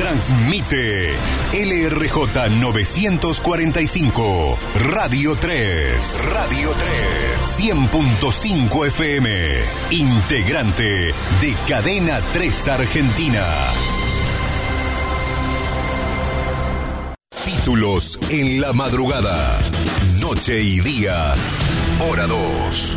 Transmite LRJ 945, Radio 3, 100.5 FM, integrante de Cadena 3 Argentina. Títulos en la madrugada, noche y día, hora 2.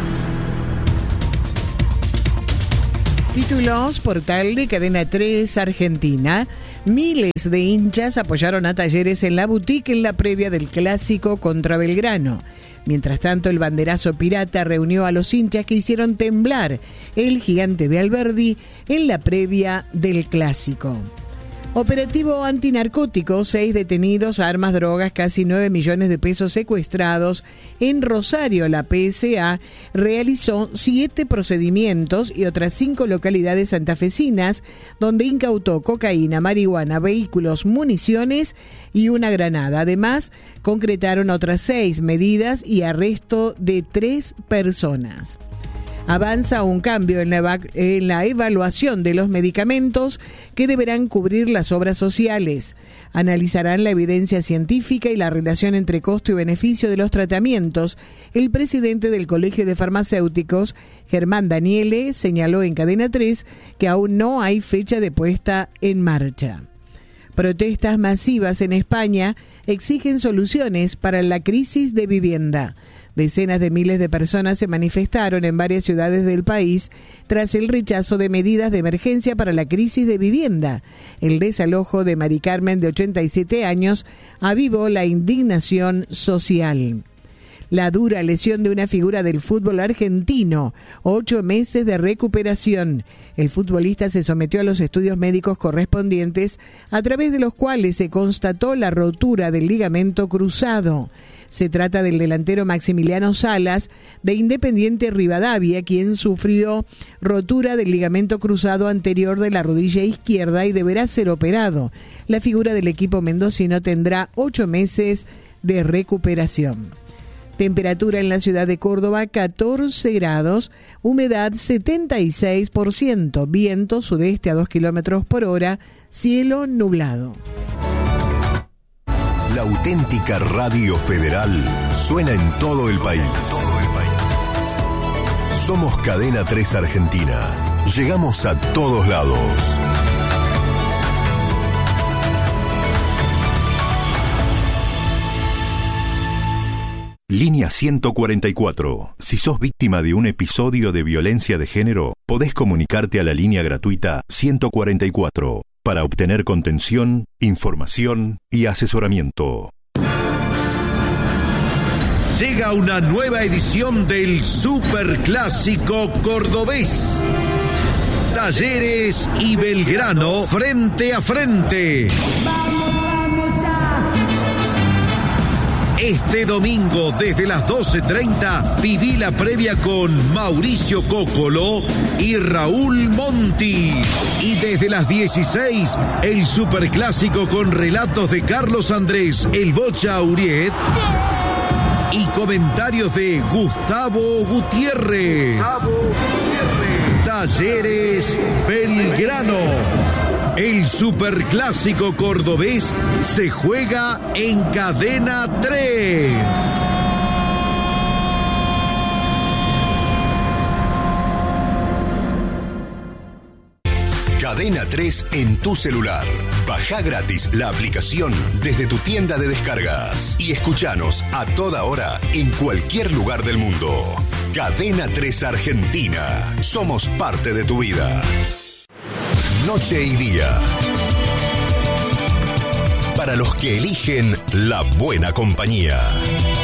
Títulos, portal de Cadena 3 Argentina. Miles de hinchas apoyaron a Talleres en la boutique en la previa del clásico contra Belgrano. Mientras tanto, el banderazo pirata reunió a los hinchas que hicieron temblar el Gigante de Alberdi en la previa del clásico. Operativo antinarcóticos, 6 detenidos, armas, drogas, casi 9 millones de pesos secuestrados. En Rosario, la PSA realizó 7 procedimientos y otras 5 localidades santafesinas, donde incautó cocaína, marihuana, vehículos, municiones y una granada. Además, concretaron otras 6 medidas y arresto de 3 personas. Avanza un cambio en la evaluación de los medicamentos que deberán cubrir las obras sociales. Analizarán la evidencia científica y la relación entre costo y beneficio de los tratamientos. El presidente del Colegio de Farmacéuticos, Germán Daniele, señaló en Cadena 3 que aún no hay fecha de puesta en marcha. Protestas masivas en España exigen soluciones para la crisis de vivienda. Decenas de miles de personas se manifestaron en varias ciudades del país tras el rechazo de medidas de emergencia para la crisis de vivienda. El desalojo de Mari Carmen, de 87 años, avivó la indignación social. La dura lesión de una figura del fútbol argentino, 8 meses de recuperación. El futbolista se sometió a los estudios médicos correspondientes, a través de los cuales se constató la rotura del ligamento cruzado. Se trata del delantero Maximiliano Salas, de Independiente Rivadavia, quien sufrió rotura del ligamento cruzado anterior de la rodilla izquierda y deberá ser operado. La figura del equipo mendocino tendrá 8 meses de recuperación. Temperatura en la ciudad de Córdoba, 14 grados, humedad 76%, viento sudeste a 2 kilómetros por hora, cielo nublado. La auténtica Radio Federal suena en todo el país. Somos Cadena 3 Argentina. Llegamos a todos lados. Línea 144. Si sos víctima de un episodio de violencia de género, podés comunicarte a la línea gratuita 144 para obtener contención, información y asesoramiento. Llega una nueva edición del Superclásico Cordobés. Talleres y Belgrano frente a frente. Este domingo, desde las 12:30, viví la previa con Mauricio Cóccolo y Raúl Monti. Y desde las 16, el Superclásico con relatos de Carlos Andrés, el Bocha Uriet, y comentarios de Gustavo Gutiérrez. Talleres Belgrano. El Superclásico Cordobés se juega en Cadena 3. Cadena 3 en tu celular. Baja gratis la aplicación desde tu tienda de descargas y escuchanos a toda hora en cualquier lugar del mundo. Cadena 3 Argentina. Somos parte de tu vida. Noche y día. Para los que eligen la buena compañía.